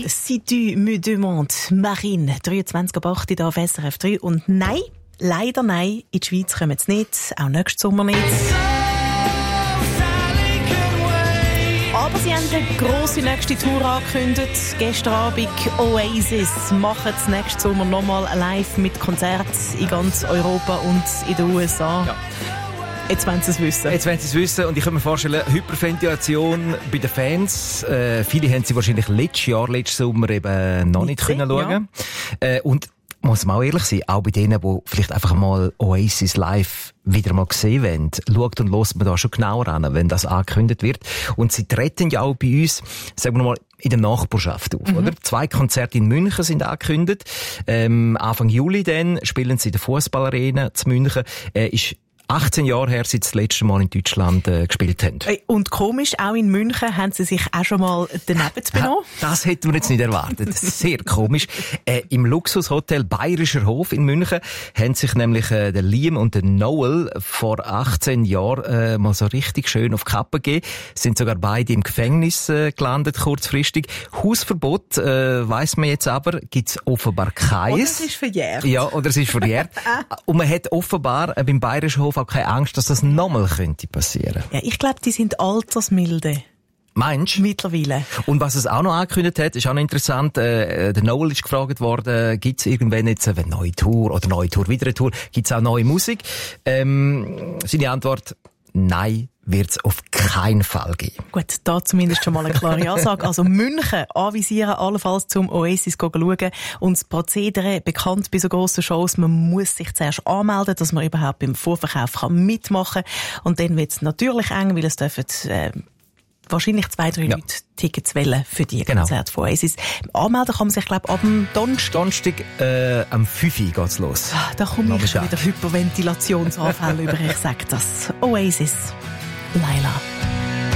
Si tu me demandes, Marine, 23.08 hier auf SRF 3. Und nein, leider nein, in die Schweiz kommen sie nicht, auch nächsten Sommer nicht. Aber sie haben eine grosse nächste Tour angekündigt. Gestern Abend Oasis machen es nächsten Sommer nochmal live mit Konzerten in ganz Europa und in den USA. Ja. Jetzt wollen sie es wissen. Jetzt wollen sie es wissen. Und ich kann mir vorstellen, Hyperventilation bei den Fans. Viele haben sie wahrscheinlich letzten Sommer eben noch nicht können schauen. Ja. Und muss man auch ehrlich sein, auch bei denen, die vielleicht einfach mal Oasis live wieder mal gesehen wollen, schaut und hört man da schon genauer an, wenn das angekündigt wird. Und sie treten ja auch bei uns, sagen wir mal, in der Nachbarschaft auf, oder? 2 Konzerte in München sind angekündigt. Anfang Juli dann spielen sie in der Fußballarena zu München. Ist 18 Jahre her, seit sie das letzte Mal in Deutschland gespielt haben. Und komisch, auch in München haben sie sich auch schon mal daneben benommen. Das hätten wir jetzt nicht erwartet. Sehr komisch. Im Luxushotel Bayerischer Hof in München haben sich nämlich der Liam und der Noel vor 18 Jahren mal so richtig schön auf die Kappe gegeben. Sind sogar beide im Gefängnis gelandet, kurzfristig. Hausverbot, weiss man jetzt aber, gibt's offenbar keins. Oder es ist verjährt. Ja, oder es ist verjährt. Und man hat offenbar beim Bayerischen Hof auch keine Angst, dass das nochmal könnte passieren. Ja, ich glaube, die sind altersmilde. Meinst du? Mittlerweile. Und was es auch noch angekündigt hat, ist auch noch interessant, der Noel ist gefragt worden, gibt es irgendwann jetzt eine neue Tour oder neue Tour, wieder eine Tour, gibt es auch neue Musik? Seine Antwort, nein, wird es auf keinen Fall geben. Gut, da zumindest schon mal eine klare Ansage. Also München anvisieren, allenfalls zum Oasis schauen. Und das Prozedere, bekannt bei so grossen Shows, man muss sich zuerst anmelden, dass man überhaupt beim Vorverkauf mitmachen kann. Und dann wird es natürlich eng, weil es dürfen wahrscheinlich 2-3 Leute Tickets wählen für die Konzerte von Oasis. Anmelden kann man sich, glaube ich, ab dem Donnerstag. Am 5 Uhr geht's los. Da komme ich schon wieder Hyperventilationsanfälle über, ich sage das. Oasis. Laila.